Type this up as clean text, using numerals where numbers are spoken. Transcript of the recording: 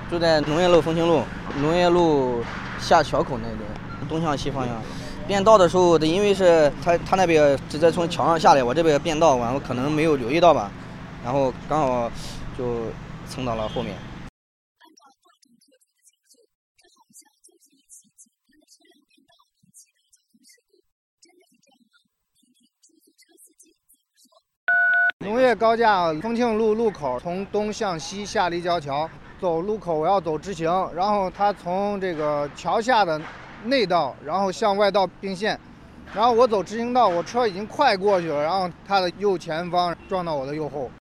住在农业路丰兴路，农业路下桥口那边，东向西方向。变道的时候，因为是他那边直接从桥上下来，我这边变道，然后可能没有留意到吧，然后刚好就蹭到了后面。 农业高架丰庆路路口从东向西下立交桥，走路口我要走直行，然后它从这个桥下的内道，然后向外道并线，然后我走直行道，我车已经快过去了，然后它的右前方撞到我的右后。